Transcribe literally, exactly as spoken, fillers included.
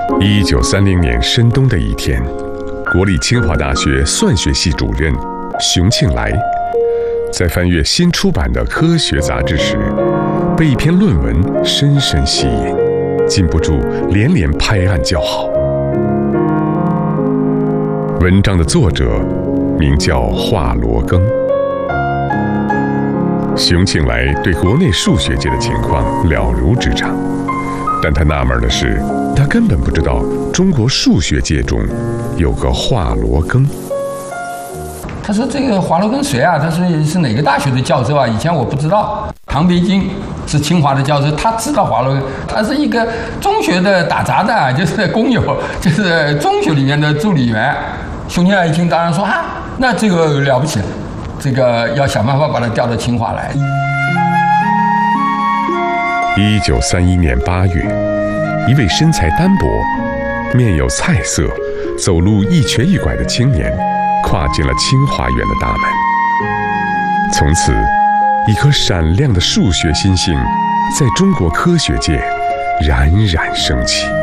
一九三零年深冬的一天，国立清华大学算学系主任熊庆来在翻阅新出版的科学杂志时，被一篇论文深深吸引，禁不住连连拍案叫好。文章的作者名叫华罗庚。熊庆来对国内数学界的情况了如指掌，但他纳闷的是，他根本不知道中国数学界中有个华罗庚。 他说：“这个华罗庚谁啊？他是是哪个大学的教授啊？以前我不知道。唐培金是清华的教授，他知道华罗庚，他是一个中学的打杂的，就是工友，就是中学里面的助理员。”熊庆来一听，当然说：“啊，那这个了不起，这个要想办法把他调到清华来。” 一九三一年八月，一位身材单薄、面有菜色、走路一瘸一拐的青年跨进了清华园的大门。从此，一颗闪亮的数学新星在中国科学界冉冉升起。